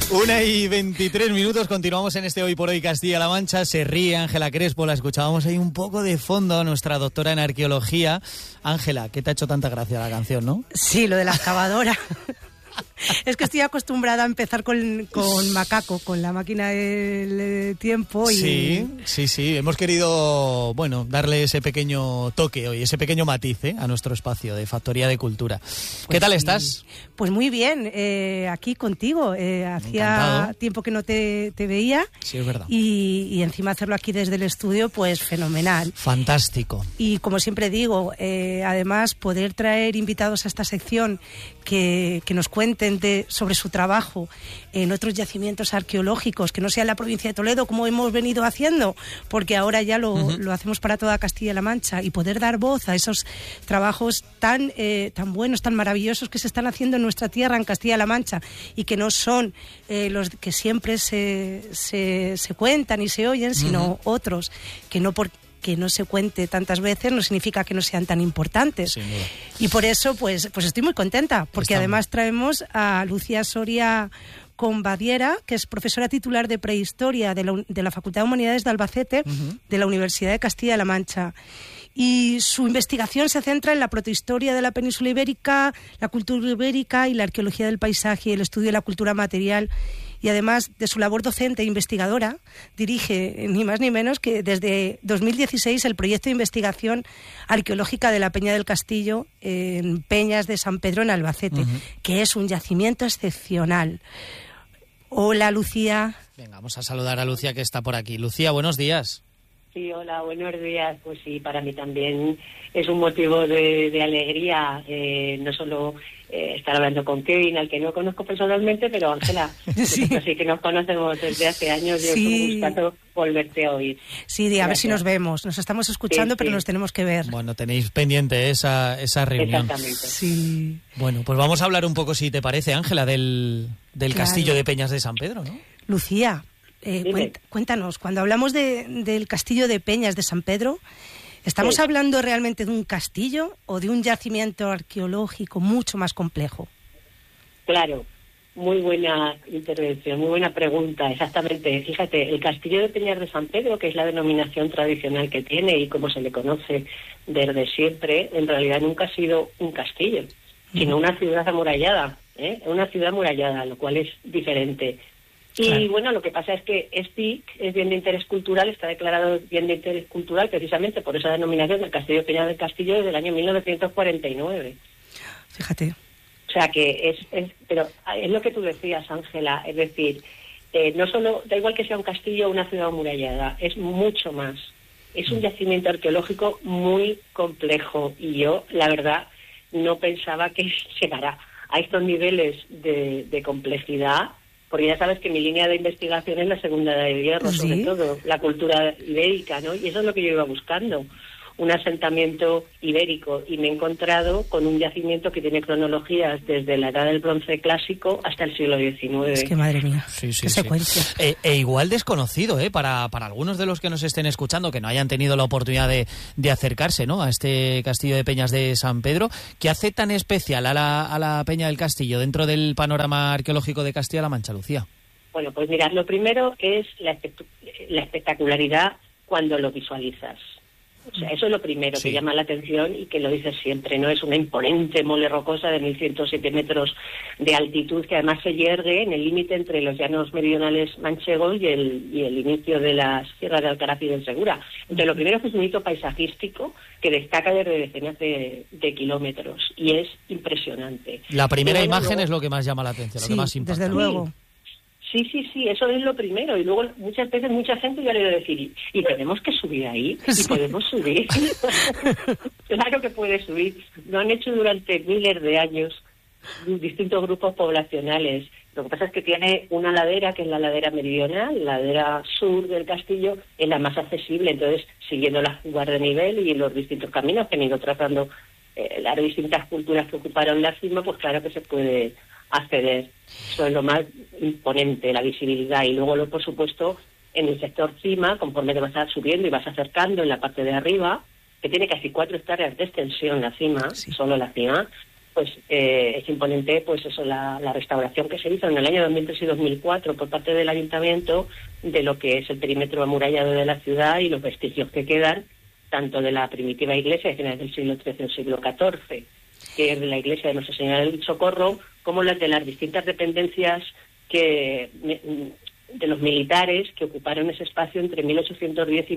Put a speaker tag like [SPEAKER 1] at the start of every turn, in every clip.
[SPEAKER 1] 1:23, continuamos en este Hoy por Hoy Castilla-La Mancha. Se ríe Ángela Crespo, la escuchábamos ahí un poco de fondo, nuestra doctora en arqueología. Ángela, ¿qué te ha hecho tanta gracia la canción, no?
[SPEAKER 2] Sí, lo de la excavadora. Es que estoy acostumbrada a empezar con Macaco, con la máquina del tiempo. Y...
[SPEAKER 1] Sí. Hemos querido, darle ese pequeño toque hoy, ese pequeño matiz a nuestro espacio de Factoría de Cultura. Pues ¿qué tal estás?
[SPEAKER 2] Pues muy bien, aquí contigo. Hacía
[SPEAKER 1] Encantado.
[SPEAKER 2] tiempo que no te veía.
[SPEAKER 1] Sí, es verdad.
[SPEAKER 2] Y encima hacerlo aquí desde el estudio, pues fenomenal.
[SPEAKER 1] Fantástico.
[SPEAKER 2] Y como siempre digo, además poder traer invitados a esta sección que nos cuenten sobre su trabajo en otros yacimientos arqueológicos, que no sea en la provincia de Toledo como hemos venido haciendo, porque ahora ya lo hacemos para toda Castilla-La Mancha, y poder dar voz a esos trabajos tan buenos, tan maravillosos que se están haciendo en nuestra tierra, en Castilla-La Mancha, y que no son los que siempre se cuentan y se oyen, sino otros que no se cuente tantas veces no significa que no sean tan importantes.
[SPEAKER 1] Sí,
[SPEAKER 2] y por eso pues estoy muy contenta, porque además traemos a Lucía Soria Combadiera, que es profesora titular de prehistoria de la Facultad de Humanidades de Albacete, de la Universidad de Castilla-La Mancha. Y su investigación se centra en la protohistoria de la península ibérica, la cultura ibérica y la arqueología del paisaje y el estudio de la cultura material. Y además de su labor docente e investigadora, dirige ni más ni menos que desde 2016 el proyecto de investigación arqueológica de la Peña del Castillo en Peñas de San Pedro en Albacete, que es un yacimiento excepcional. Hola, Lucía.
[SPEAKER 1] Venga, vamos a saludar a Lucía, que está por aquí. Lucía, buenos días.
[SPEAKER 3] Sí, hola, buenos días. Pues sí, para mí también es un motivo de alegría, no solo estar hablando con Kevin, al que no conozco personalmente, pero Ángela, sí que nos conocemos desde hace años, y es un gustazo volverte a oír.
[SPEAKER 2] Sí, a ver si nos vemos. Nos estamos escuchando, pero nos tenemos que ver.
[SPEAKER 1] Bueno, tenéis pendiente esa reunión.
[SPEAKER 3] Exactamente.
[SPEAKER 2] Sí.
[SPEAKER 1] Bueno, pues vamos a hablar un poco, si te parece, Ángela, del Castillo de Peñas de San Pedro, ¿no?
[SPEAKER 2] Lucía, cuéntanos, cuando hablamos del Castillo de Peñas de San Pedro, ¿estamos hablando realmente de un castillo o de un yacimiento arqueológico mucho más complejo?
[SPEAKER 3] Claro, muy buena intervención, muy buena pregunta, exactamente. Fíjate, el Castillo de Peñas de San Pedro, que es la denominación tradicional que tiene y como se le conoce desde siempre, en realidad nunca ha sido un castillo, sino una ciudad amurallada, una ciudad amurallada, lo cual es diferente. Y bueno, lo que pasa es que es bien de interés cultural, está declarado bien de interés cultural precisamente por esa denominación del Castillo de Peñas del Castillo desde el año 1949.
[SPEAKER 2] Fíjate.
[SPEAKER 3] O sea que pero es lo que tú decías, Ángela, es decir, no solo, da igual que sea un castillo o una ciudad amurallada, es mucho más. Es un yacimiento arqueológico muy complejo y yo, la verdad, no pensaba que llegara a estos niveles de complejidad. Porque ya sabes que mi línea de investigación es la Segunda Edad de Hierro, sobre todo, la cultura ibérica, ¿no? Y eso es lo que yo iba buscando, un asentamiento ibérico. Y me he encontrado con un yacimiento que tiene cronologías desde la Edad del Bronce Clásico hasta el siglo XIX.
[SPEAKER 2] Es que madre mía,
[SPEAKER 1] qué
[SPEAKER 2] secuencia.
[SPEAKER 1] Igual desconocido, para algunos de los que nos estén escuchando, que no hayan tenido la oportunidad de acercarse, ¿no?, a este Castillo de Peñas de San Pedro. ¿Qué hace tan especial a la Peña del Castillo dentro del panorama arqueológico de Castilla-La Mancha, Lucía?
[SPEAKER 3] Bueno, pues mirad, lo primero es la espectacularidad cuando lo visualizas. O sea, eso es lo primero que llama la atención y que lo dices siempre, ¿no? Es una imponente mole rocosa de 1.107 metros de altitud que además se yergue en el límite entre los llanos meridionales manchegos y el inicio de la Sierra de Alcaraz y del Segura. Entonces, lo primero es que es un hito paisajístico que destaca desde decenas de kilómetros y es impresionante.
[SPEAKER 1] La primera imagen es lo que más llama la atención, lo que más impacta.
[SPEAKER 2] Desde luego.
[SPEAKER 3] Sí, eso es lo primero. Y luego muchas veces mucha gente ya le va a decir, ¿y tenemos que subir ahí? ¿Y podemos subir? Claro que puede subir. Lo han hecho durante miles de años distintos grupos poblacionales. Lo que pasa es que tiene una ladera, que es la ladera meridional, la ladera sur del castillo, es la más accesible. Entonces, siguiendo las fugas de nivel y los distintos caminos que han ido trazando las distintas culturas que ocuparon la cima, pues claro que se puede acceder. Eso es lo más imponente, la visibilidad. Y luego, por supuesto, en el sector cima, conforme te vas a subiendo y vas acercando en la parte de arriba, que tiene casi 4 hectáreas de extensión la cima, solo la cima, pues es imponente, pues eso, la restauración que se hizo en el año 2003 y 2004 por parte del Ayuntamiento de lo que es el perímetro amurallado de la ciudad y los vestigios que quedan, tanto de la primitiva iglesia de finales del siglo XIII o siglo XIV, que es de la iglesia de Nuestra Señora del Socorro, como las de las distintas dependencias de los militares que ocuparon ese espacio entre 1810 y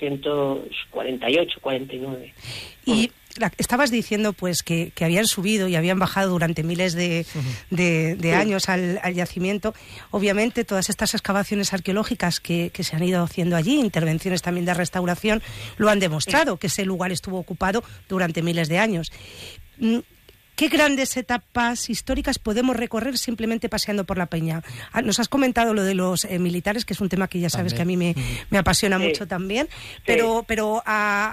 [SPEAKER 3] 1848-49.
[SPEAKER 2] Y estabas diciendo pues que habían subido y habían bajado durante miles de años al yacimiento. Obviamente todas estas excavaciones arqueológicas que se han ido haciendo allí, intervenciones también de restauración, lo han demostrado, que ese lugar estuvo ocupado durante miles de años. ¿Qué grandes etapas históricas podemos recorrer simplemente paseando por la peña? Nos has comentado lo de los militares, que es un tema que ya sabes que a mí me apasiona mucho también, pero un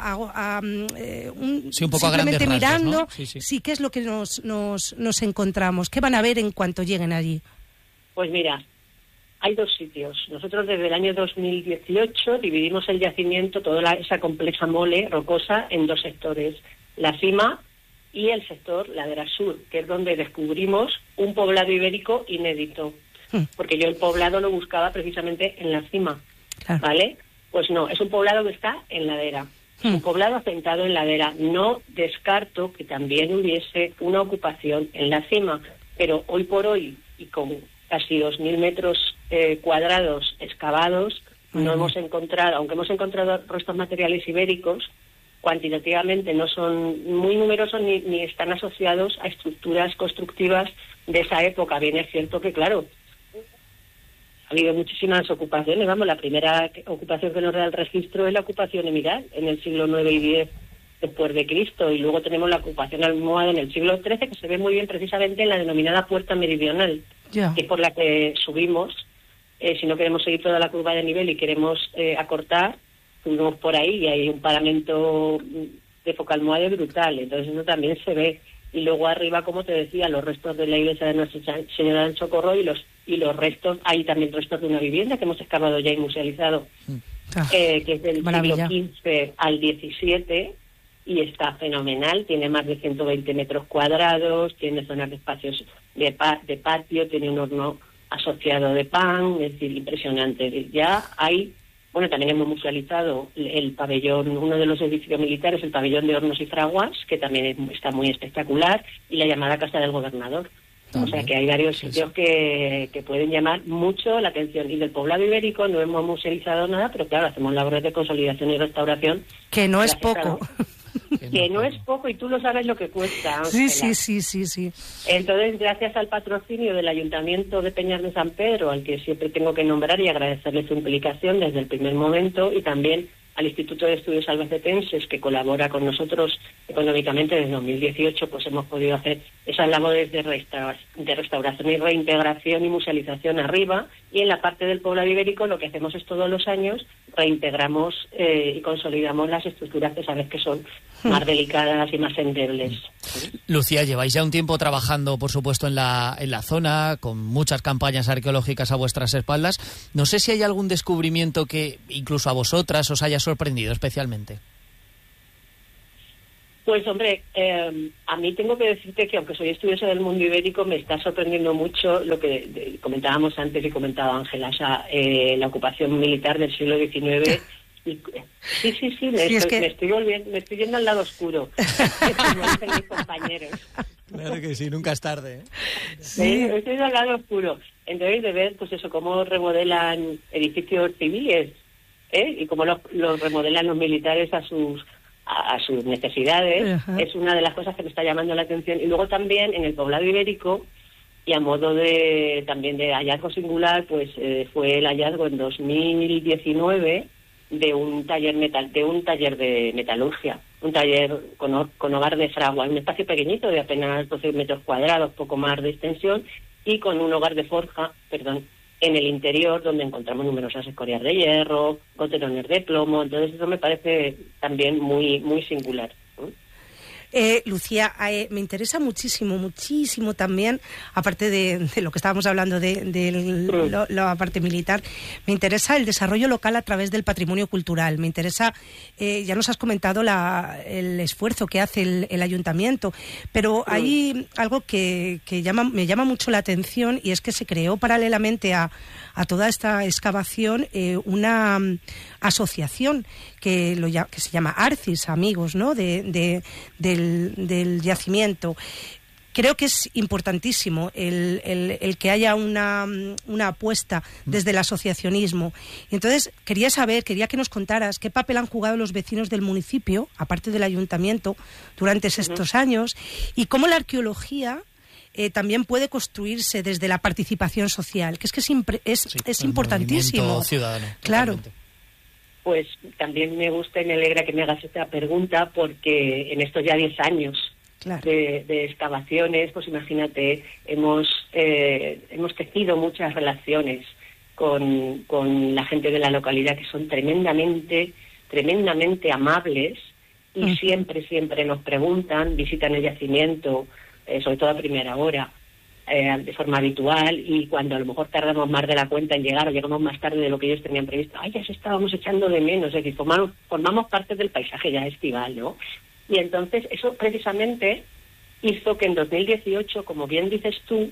[SPEAKER 1] poco a grandes rasgos,
[SPEAKER 2] mirando,
[SPEAKER 1] ¿no? Sí,
[SPEAKER 2] ¿qué es lo que nos encontramos? ¿Qué van a ver en cuanto lleguen allí?
[SPEAKER 3] Pues mira, hay dos sitios. Nosotros desde el año 2018 dividimos el yacimiento, toda esa compleja mole rocosa, en dos sectores. La cima y el sector ladera sur, que es donde descubrimos un poblado ibérico inédito. Porque yo el poblado lo buscaba precisamente en la cima, ¿vale? Pues no, es un poblado que está en ladera. Un poblado asentado en ladera. No descarto que también hubiese una ocupación en la cima, pero hoy por hoy, y con casi 2.000 metros cuadrados excavados, no hemos encontrado, aunque hemos encontrado restos materiales ibéricos, cuantitativamente no son muy numerosos ni están asociados a estructuras constructivas de esa época. Bien, es cierto que, claro, ha habido muchísimas ocupaciones. Vamos, la primera ocupación que nos da el registro es la ocupación emiral en el siglo IX y X después de Cristo, y luego tenemos la ocupación almohade en el siglo XIII, que se ve muy bien precisamente en la denominada puerta meridional, que es por la que subimos. Si no queremos seguir toda la curva de nivel y queremos acortar, subimos por ahí y hay un paramento de foca almohade brutal, entonces eso también se ve. Y luego arriba, como te decía, los restos de la iglesia de Nuestra Señora del Socorro y los restos, hay también restos de una vivienda que hemos excavado ya y musealizado, que es del siglo XV al XVII, y está fenomenal. Tiene más de 120 metros cuadrados, tiene zonas de espacios de patio, tiene un horno asociado de pan, es decir, impresionante. Ya hay... Bueno, también hemos musealizado el pabellón, uno de los edificios militares, el pabellón de hornos y fraguas, que también está muy espectacular, y la llamada Casa del Gobernador. También. O sea que hay varios sitios que pueden llamar mucho la atención. Y del poblado ibérico no hemos musealizado nada, pero claro, hacemos labores de consolidación y restauración.
[SPEAKER 2] Que no es poco.
[SPEAKER 3] Que no es poco, y tú lo sabes lo que cuesta, Ángela.
[SPEAKER 2] Sí.
[SPEAKER 3] Entonces, gracias al patrocinio del Ayuntamiento de Peñas de San Pedro, al que siempre tengo que nombrar y agradecerle su implicación desde el primer momento, y también al Instituto de Estudios Albacetenses, que colabora con nosotros económicamente desde 2018, pues hemos podido hacer esas labores de restauración y reintegración y musealización arriba, y en la parte del poblado ibérico lo que hacemos es todos los años reintegramos y consolidamos las estructuras que sabes que son más delicadas y más endebles.
[SPEAKER 1] Lucía, lleváis ya un tiempo trabajando, por supuesto, en la zona, con muchas campañas arqueológicas a vuestras espaldas. No sé si hay algún descubrimiento que incluso a vosotras os haya sorprendido especialmente.
[SPEAKER 3] Pues hombre, a mí tengo que decirte que aunque soy estudiosa del mundo ibérico, me está sorprendiendo mucho lo que comentábamos antes y comentaba Ángela, o sea, la ocupación militar del siglo XIX. Sí, me estoy yendo al lado oscuro, como dicen mis compañeros.
[SPEAKER 1] Claro que sí, nunca es tarde.
[SPEAKER 3] Sí. Estoy yendo al lado oscuro. Entonces, de ver, pues eso, cómo remodelan edificios civiles, y cómo los remodelan los militares a sus necesidades. Es una de las cosas que me está llamando la atención. Y luego también en el poblado ibérico, y a modo también de hallazgo singular, pues fue el hallazgo en 2019 de un taller de metalurgia, un taller con hogar de fragua, un espacio pequeñito de apenas 12 metros cuadrados, poco más de extensión, y con un hogar de forja, en el interior, donde encontramos numerosas escorias de hierro, goterones de plomo. Entonces eso me parece también muy, muy singular.
[SPEAKER 2] Lucía, me interesa muchísimo también, aparte de lo que estábamos hablando de la parte militar, me interesa el desarrollo local a través del patrimonio cultural. Me interesa, ya nos has comentado el esfuerzo que hace el ayuntamiento, pero hay algo que me llama mucho la atención, y es que se creó paralelamente a toda esta excavación una asociación que se llama ARCIS, amigos, ¿no?, del yacimiento. Creo que es importantísimo el que haya una apuesta desde el asociacionismo. Entonces, quería que nos contaras qué papel han jugado los vecinos del municipio, aparte del ayuntamiento, durante estos años, y cómo la arqueología también puede construirse desde la participación social, que es importantísimo.
[SPEAKER 1] Ciudadano,
[SPEAKER 2] claro.
[SPEAKER 1] Totalmente.
[SPEAKER 3] Pues también me gusta y me alegra que me hagas esta pregunta, porque en estos ya 10 años de excavaciones, pues imagínate, hemos tejido muchas relaciones con la gente de la localidad, que son tremendamente amables, y siempre nos preguntan, visitan el yacimiento, sobre todo a primera hora, de forma habitual, y cuando a lo mejor tardamos más de la cuenta en llegar o llegamos más tarde de lo que ellos tenían previsto, ya se estábamos echando de menos, es decir, formamos parte del paisaje ya estival, ¿no? Y entonces eso precisamente hizo que en 2018, como bien dices tú,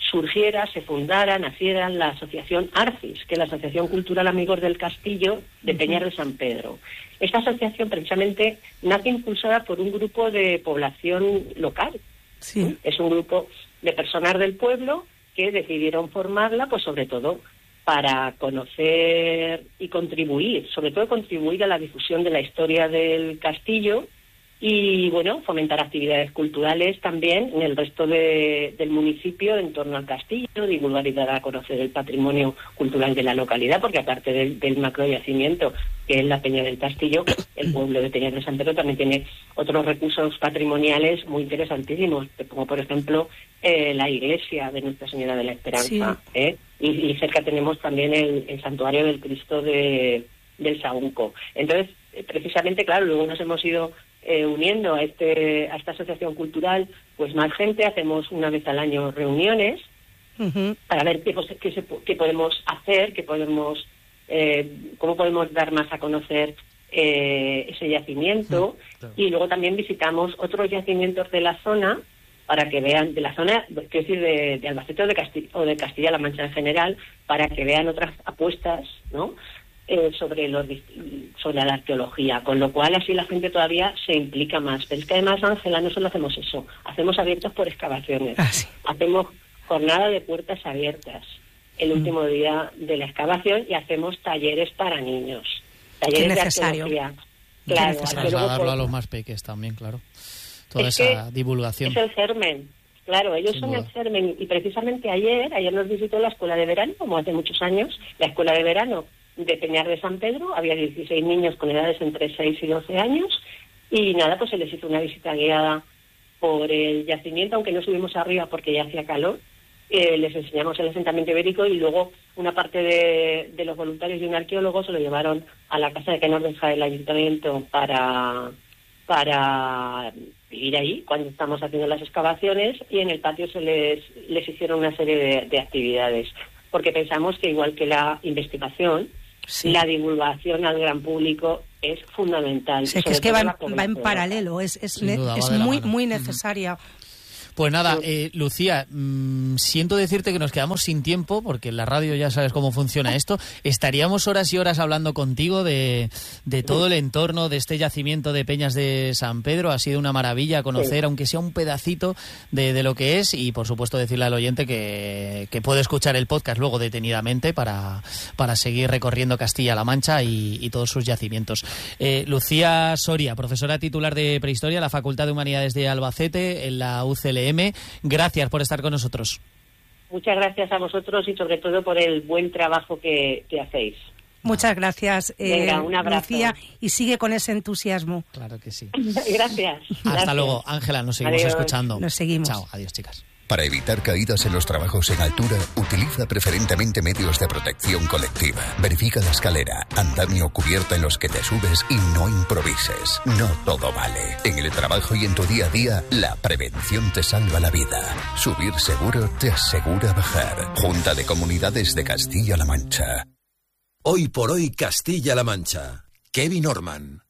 [SPEAKER 3] naciera la asociación ARCIS, que es la Asociación Cultural Amigos del Castillo de Peñas de San Pedro. Esta asociación precisamente nace impulsada por un grupo de población local.
[SPEAKER 2] Sí.
[SPEAKER 3] Es un grupo de personas del pueblo que decidieron formarla, pues sobre todo para conocer y contribuir, sobre todo contribuir a la difusión de la historia del castillo, y bueno, fomentar actividades culturales también en el resto del municipio en torno al castillo, divulgar y dar a conocer el patrimonio cultural de la localidad, porque aparte del macroyacimiento, que es la Peña del Castillo, el pueblo de Peñas de San Pedro también tiene otros recursos patrimoniales muy interesantísimos, como por ejemplo la iglesia de Nuestra Señora de la Esperanza,
[SPEAKER 2] sí.
[SPEAKER 3] Y cerca tenemos también el santuario del Cristo del Saúnco. Entonces, precisamente, claro, luego nos hemos ido uniendo a esta asociación cultural, pues más gente. Hacemos una vez al año reuniones para ver qué podemos hacer, cómo podemos dar más a conocer ese yacimiento.
[SPEAKER 1] Claro.
[SPEAKER 3] Y luego también visitamos otros yacimientos de la zona, para que vean, de la zona, quiero decir, de Albacete o de Castilla-La Mancha en general, para que vean otras apuestas, ¿no?, sobre la arqueología, con lo cual así la gente todavía se implica más. Pero es que además, Ángela, no solo hacemos eso, hacemos abiertos por excavaciones,
[SPEAKER 2] sí.
[SPEAKER 3] Hacemos jornada de puertas abiertas el último día de la excavación, y hacemos talleres para niños, talleres de arqueología. Claro,
[SPEAKER 1] trasladarlo a los más pequeños también, claro. Toda esa divulgación.
[SPEAKER 3] Es el germen. Claro, ellos son el germen, y precisamente ayer nos visitó la escuela de verano, como hace muchos años, la escuela de verano de Peñar de San Pedro. Había 16 niños con edades entre 6 y 12 años, y nada, pues se les hizo una visita guiada por el yacimiento, aunque no subimos arriba porque ya hacía calor. Les enseñamos el asentamiento ibérico, y luego una parte de los voluntarios y un arqueólogo se lo llevaron a la casa de que nos deja el ayuntamiento para vivir ahí cuando estamos haciendo las excavaciones, y en el patio les hicieron una serie de actividades, porque pensamos que igual que la investigación, la divulgación al gran público es fundamental.
[SPEAKER 2] Sí, que es que va en paralelo, es muy necesaria.
[SPEAKER 1] Pues nada, Lucía, siento decirte que nos quedamos sin tiempo, porque en la radio ya sabes cómo funciona esto. Estaríamos horas y horas hablando contigo de todo el entorno de este yacimiento de Peñas de San Pedro. Ha sido una maravilla conocer, aunque sea un pedacito de lo que es, y por supuesto decirle al oyente que puede escuchar el podcast luego detenidamente para seguir recorriendo Castilla-La Mancha y todos sus yacimientos. Lucía Soria, profesora titular de Prehistoria en la Facultad de Humanidades de Albacete, en la UCLM. Gracias por estar con nosotros.
[SPEAKER 3] Muchas gracias a vosotros, y sobre todo por el buen trabajo que hacéis.
[SPEAKER 2] Muchas gracias,
[SPEAKER 3] Venga, un abrazo.
[SPEAKER 2] Lucía, y sigue con ese entusiasmo.
[SPEAKER 1] Claro que sí.
[SPEAKER 3] Gracias.
[SPEAKER 1] Hasta luego, Ángela, nos seguimos escuchando.
[SPEAKER 2] Nos seguimos.
[SPEAKER 1] Chao, adiós, chicas.
[SPEAKER 4] Para evitar caídas en los trabajos en altura, utiliza preferentemente medios de protección colectiva. Verifica la escalera, andamio o cubierta en los que te subes y no improvises. No todo vale. En el trabajo y en tu día a día, la prevención te salva la vida. Subir seguro te asegura bajar. Junta de Comunidades de Castilla-La Mancha.
[SPEAKER 5] Hoy por hoy Castilla-La Mancha. Kevin Orman.